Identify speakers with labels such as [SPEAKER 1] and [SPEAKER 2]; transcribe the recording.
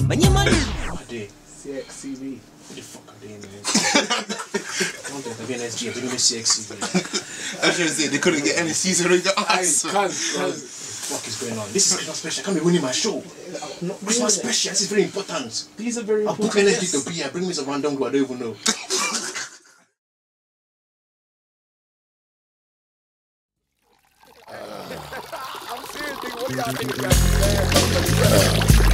[SPEAKER 1] When you man.
[SPEAKER 2] What are they?
[SPEAKER 3] CXCV.
[SPEAKER 2] What the fuck are they, man? They're doing SG, they're doing CXCV.
[SPEAKER 4] I was gonna say they couldn't get any season on your ass.
[SPEAKER 2] What the fuck is going on? This is not special. I can't be winning my show. It's not special. This is very important.
[SPEAKER 3] These are very
[SPEAKER 2] I
[SPEAKER 3] important.
[SPEAKER 2] book energy to be here. Bring me some random who I don't even know.
[SPEAKER 5] I'm serious, nigga. What do y'all think about